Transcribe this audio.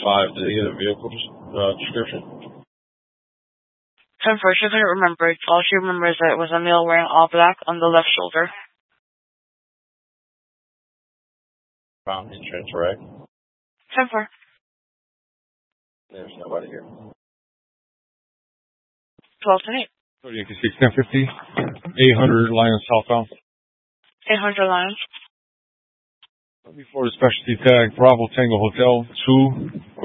5 to get a vehicle description. 10-4, she couldn't remember. All she remembers is that it was a male wearing all black on the left shoulder. Found insurance, right? 10-4. There's nobody here. 12-8. 1050. 800 Lions southbound. 800 Lions. Before the specialty tag, Bravo Tango Hotel 2.